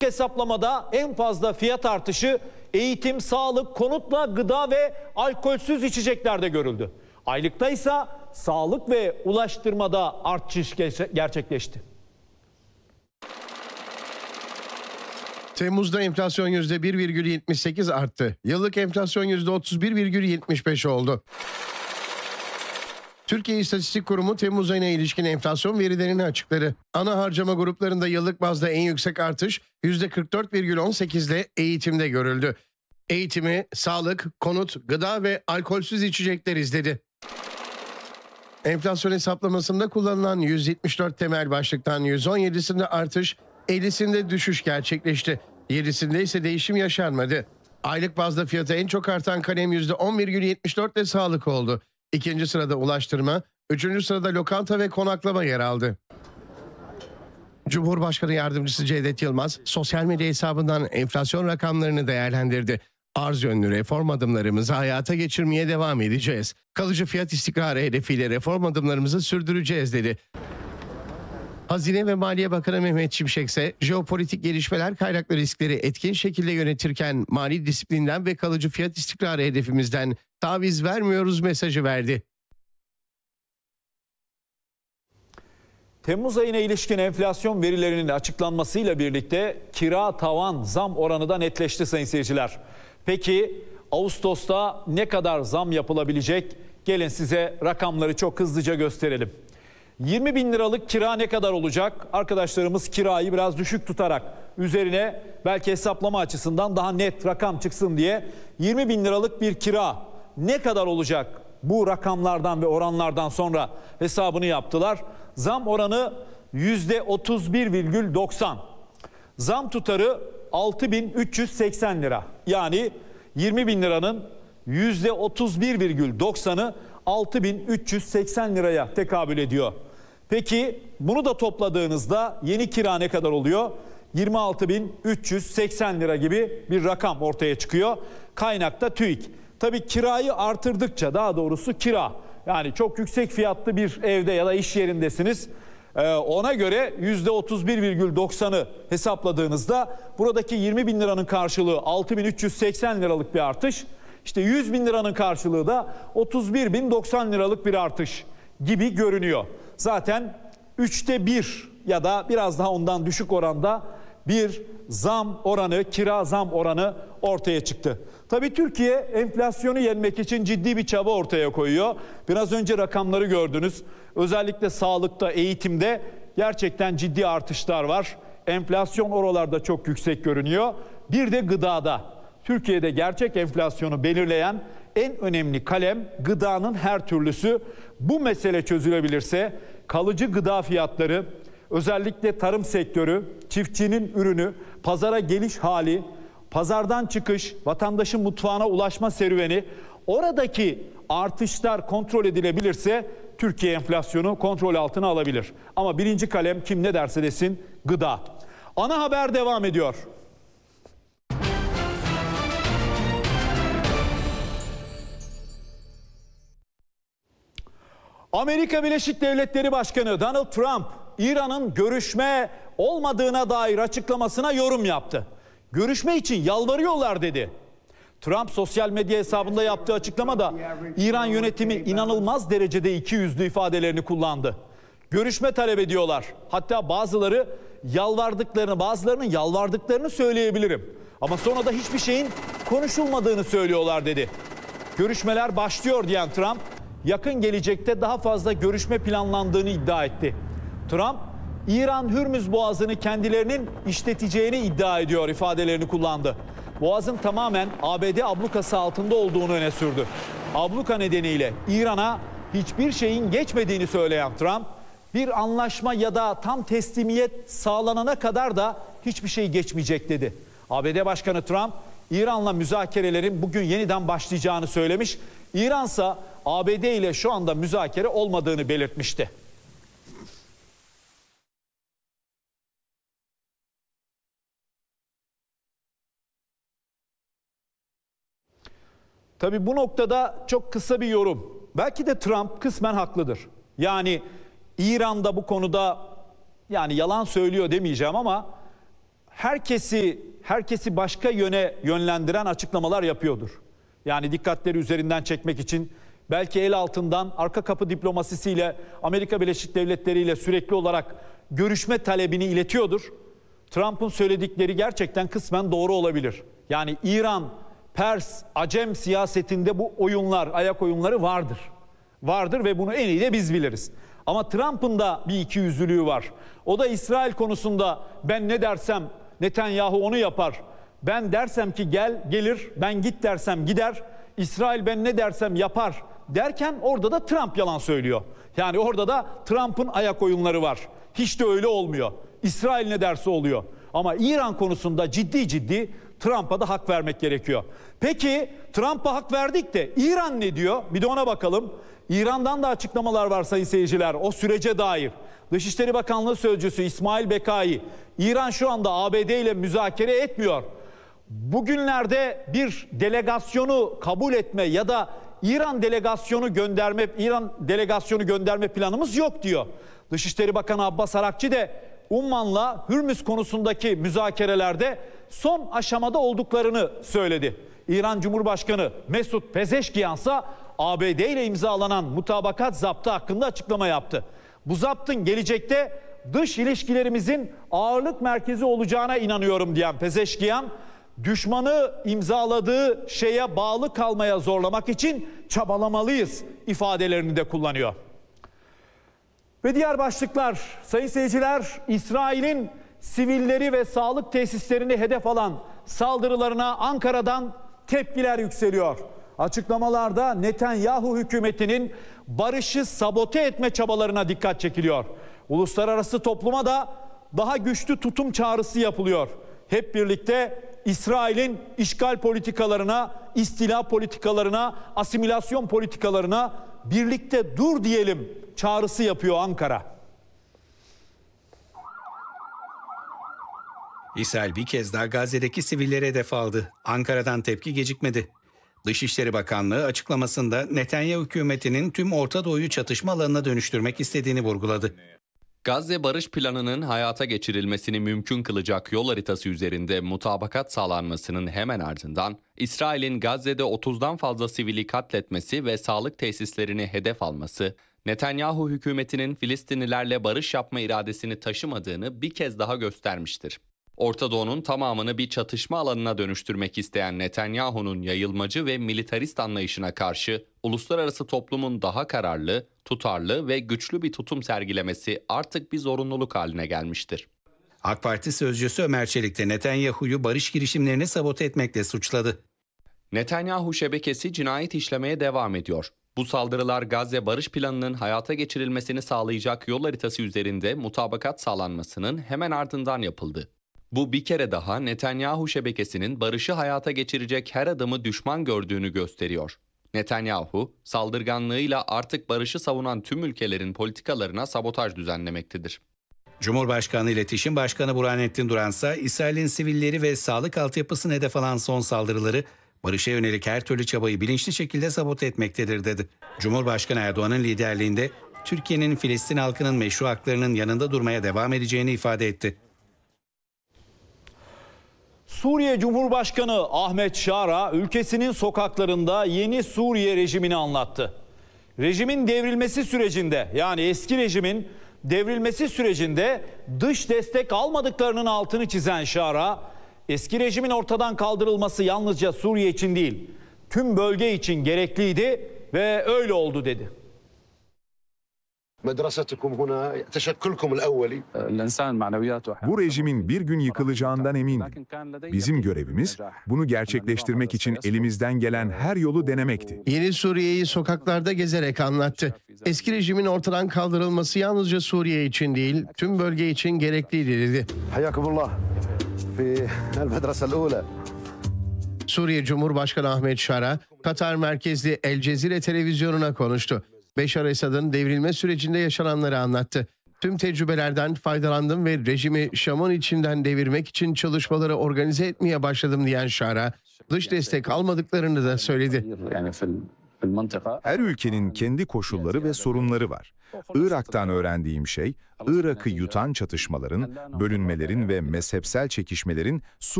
Hesaplamada en fazla fiyat artışı eğitim, sağlık, konutla gıda ve alkolsüz içeceklerde görüldü. Aylıkta ise sağlık ve ulaştırmada artış gerçekleşti. Temmuz'da enflasyon %1,78 arttı. Yıllık enflasyon %31,75 oldu. Türkiye İstatistik Kurumu Temmuz ayına ilişkin enflasyon verilerini açıkladı. Ana harcama gruplarında yıllık bazda en yüksek artış %44,18 ile eğitimde görüldü. Eğitimi, sağlık, konut, gıda ve alkolsüz içecekler izledi. Enflasyon hesaplamasında kullanılan 174 temel başlıktan 117'sinde artış, 50'sinde düşüş gerçekleşti. 7'sinde ise değişim yaşanmadı. Aylık bazda fiyatı en çok artan kalem %11,74 ile sağlık oldu. İkinci sırada ulaştırma, üçüncü sırada lokanta ve konaklama yer aldı. Cumhurbaşkanı Yardımcısı Cevdet Yılmaz, sosyal medya hesabından enflasyon rakamlarını değerlendirdi. Arz yönlü reform adımlarımızı hayata geçirmeye devam edeceğiz. Kalıcı fiyat istikrarı hedefiyle reform adımlarımızı sürdüreceğiz dedi. Hazine ve Maliye Bakanı Mehmet Şimşek ise jeopolitik gelişmeler kaynaklı riskleri etkin şekilde yönetirken mali disiplinden ve kalıcı fiyat istikrarı hedefimizden taviz vermiyoruz mesajı verdi. Temmuz ayına ilişkin enflasyon verilerinin açıklanmasıyla birlikte kira tavan zam oranı da netleşti sayın seyirciler. Peki Ağustos'ta ne kadar zam yapılabilecek? Gelin size rakamları çok hızlıca gösterelim. 20 bin liralık kira ne kadar olacak? Arkadaşlarımız kirayı biraz düşük tutarak üzerine belki hesaplama açısından daha net rakam çıksın diye 20 bin liralık bir kira ne kadar olacak? Bu rakamlardan ve oranlardan sonra hesabını yaptılar. Zam oranı %31,90. Zam tutarı 6.380 lira. Yani 20 bin liranın %31,90'ı 6.380 liraya tekabül ediyor. Peki bunu da topladığınızda yeni kira ne kadar oluyor? 26.380 lira gibi bir rakam ortaya çıkıyor. Kaynakta TÜİK. Tabii kirayı artırdıkça, daha doğrusu kira, yani çok yüksek fiyatlı bir evde ya da iş yerindesiniz. Ona göre %31,90'ı hesapladığınızda buradaki 20 bin liranın karşılığı 6.380 liralık bir artış. İşte 100 bin liranın karşılığı da 31.090 liralık bir artış gibi görünüyor. Zaten 3'te 1 ya da biraz daha ondan düşük oranda bir zam oranı, kira zam oranı ortaya çıktı. Tabii Türkiye enflasyonu yenmek için ciddi bir çaba ortaya koyuyor. Biraz önce rakamları gördünüz. Özellikle sağlıkta, eğitimde gerçekten ciddi artışlar var. Enflasyon oralarda çok yüksek görünüyor. Bir de gıdada. Türkiye'de gerçek enflasyonu belirleyen en önemli kalem gıdanın her türlüsü. Bu mesele çözülebilirse kalıcı gıda fiyatları, özellikle tarım sektörü, çiftçinin ürünü, pazara geliş hali, pazardan çıkış, vatandaşın mutfağına ulaşma serüveni, oradaki artışlar kontrol edilebilirse Türkiye enflasyonu kontrol altına alabilir. Ama birinci kalem kim ne derse desin gıda. Ana haber devam ediyor. Amerika Birleşik Devletleri Başkanı Donald Trump, İran'ın görüşme olmadığına dair açıklamasına yorum yaptı. Görüşme için yalvarıyorlar dedi. Trump sosyal medya hesabında yaptığı açıklamada İran yönetimi inanılmaz derecede ikiyüzlü ifadelerini kullandı. Görüşme talep ediyorlar. Hatta bazılarının yalvardıklarını söyleyebilirim. Ama sonra da hiçbir şeyin konuşulmadığını söylüyorlar dedi. Görüşmeler başlıyor diyen Trump, yakın gelecekte daha fazla görüşme planlandığını iddia etti. Trump, İran Hürmüz Boğazı'nı kendilerinin işleteceğini iddia ediyor ifadelerini kullandı. Boğazın tamamen ABD ablukası altında olduğunu öne sürdü. Abluka nedeniyle İran'a hiçbir şeyin geçmediğini söyleyen Trump, bir anlaşma ya da tam teslimiyet sağlanana kadar da hiçbir şey geçmeyecek dedi. ABD Başkanı Trump, İran'la müzakerelerin bugün yeniden başlayacağını söylemiş. İran ise ABD ile şu anda müzakere olmadığını belirtmişti. Tabii bu noktada çok kısa bir yorum. Belki de Trump kısmen haklıdır. Yani İran'da bu konuda, yani yalan söylüyor demeyeceğim ama herkesi başka yöne yönlendiren açıklamalar yapıyordur. Yani dikkatleri üzerinden çekmek için belki el altından arka kapı diplomasisiyle Amerika Birleşik Devletleri ile sürekli olarak görüşme talebini iletiyordur. Trump'ın söyledikleri gerçekten kısmen doğru olabilir. Yani İran, Pers, Acem siyasetinde bu oyunlar, ayak oyunları vardır. Vardır ve bunu en iyi de biz biliriz. Ama Trump'ın da bir ikiyüzlülüğü var. O da İsrail konusunda ben ne dersem Netanyahu onu yapar. Ben dersem ki gel, gelir. Ben git dersem gider. İsrail ben ne dersem yapar derken orada da Trump yalan söylüyor. Yani orada da Trump'ın ayak oyunları var. Hiç de öyle olmuyor. İsrail ne derse oluyor. Ama İran konusunda ciddi Trump'a da hak vermek gerekiyor. Peki Trump'a hak verdik de İran ne diyor? Bir de ona bakalım. İran'dan da açıklamalar var sayın seyirciler o sürece dair. Dışişleri Bakanlığı Sözcüsü İsmail Bekai, İran şu anda ABD ile müzakere etmiyor. Bugünlerde bir delegasyonu kabul etme ya da İran delegasyonu gönderme planımız yok diyor. Dışişleri Bakanı Abbas Arakçı de Umman'la Hürmüz konusundaki müzakerelerde son aşamada olduklarını söyledi. İran Cumhurbaşkanı Mesut Pezeşkiyan ise ABD ile imzalanan mutabakat zaptı hakkında açıklama yaptı. Bu zaptın gelecekte dış ilişkilerimizin ağırlık merkezi olacağına inanıyorum diyen Pezeşkiyan, düşmanı imzaladığı şeye bağlı kalmaya zorlamak için çabalamalıyız ifadelerini de kullanıyor. Ve diğer başlıklar sayın seyirciler, İsrail'in sivilleri ve sağlık tesislerini hedef alan saldırılarına Ankara'dan tepkiler yükseliyor. Açıklamalarda Netanyahu hükümetinin barışı sabote etme çabalarına dikkat çekiliyor. Uluslararası topluma da daha güçlü tutum çağrısı yapılıyor. Hep birlikte İsrail'in işgal politikalarına, istila politikalarına, asimilasyon politikalarına birlikte dur diyelim çağrısı yapıyor Ankara. İsrail bir kez daha Gazze'deki sivillere hedef aldı. Ankara'dan tepki gecikmedi. Dışişleri Bakanlığı açıklamasında Netanyahu hükümetinin tüm Orta Doğu'yu çatışma alanına dönüştürmek istediğini vurguladı. Gazze barış planının hayata geçirilmesini mümkün kılacak yol haritası üzerinde mutabakat sağlanmasının hemen ardından İsrail'in Gazze'de 30'dan fazla sivili katletmesi ve sağlık tesislerini hedef alması, Netanyahu hükümetinin Filistinlilerle barış yapma iradesini taşımadığını bir kez daha göstermiştir. Orta Doğu'nun tamamını bir çatışma alanına dönüştürmek isteyen Netanyahu'nun yayılmacı ve militarist anlayışına karşı uluslararası toplumun daha kararlı, tutarlı ve güçlü bir tutum sergilemesi artık bir zorunluluk haline gelmiştir. AK Parti sözcüsü Ömer Çelik de Netanyahu'yu barış girişimlerini sabote etmekle suçladı. Netanyahu şebekesi cinayet işlemeye devam ediyor. Bu saldırılar Gazze barış planının hayata geçirilmesini sağlayacak yol haritası üzerinde mutabakat sağlanmasının hemen ardından yapıldı. Bu bir kere daha Netanyahu şebekesinin barışı hayata geçirecek her adımı düşman gördüğünü gösteriyor. Netanyahu, saldırganlığıyla artık barışı savunan tüm ülkelerin politikalarına sabotaj düzenlemektedir. Cumhurbaşkanı İletişim Başkanı Burhanettin Duransa, İsrail'in sivilleri ve sağlık altyapısını hedef alan son saldırıları, barışa yönelik her türlü çabayı bilinçli şekilde sabote etmektedir dedi. Cumhurbaşkanı Erdoğan'ın liderliğinde Türkiye'nin Filistin halkının meşru haklarının yanında durmaya devam edeceğini ifade etti. Suriye Cumhurbaşkanı Ahmet Şara ülkesinin sokaklarında yeni Suriye rejimini anlattı. Rejimin devrilmesi sürecinde, yani eski rejimin devrilmesi sürecinde dış destek almadıklarının altını çizen Şara, eski rejimin ortadan kaldırılması yalnızca Suriye için değil, tüm bölge için gerekliydi ve öyle oldu dedi. Bu rejimin bir gün yıkılacağından emindim. Bizim görevimiz bunu gerçekleştirmek için elimizden gelen her yolu denemekti. Yeni Suriye'yi sokaklarda gezerek anlattı. Eski rejimin ortadan kaldırılması yalnızca Suriye için değil, tüm bölge için gerekliydi dedi. Suriye Cumhurbaşkanı Ahmet Şara, Katar merkezli El Cezire televizyonuna konuştu. Beşar Esad'ın devrilme sürecinde yaşananları anlattı. Tüm tecrübelerden faydalandım ve rejimi Şam'ın içinden devirmek için çalışmaları organize etmeye başladım diyen Şara, dış destek almadıklarını da söyledi. Her ülkenin kendi koşulları ve sorunları var. Irak'tan öğrendiğim şey, Irak'ı yutan çatışmaların, bölünmelerin ve mezhepsel çekişmelerin